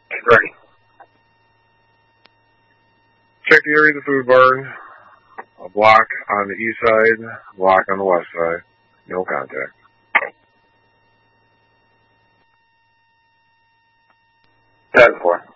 Ready. Check the area of the food barn. A block on the east side, a block on the west side. No contact. 10-4.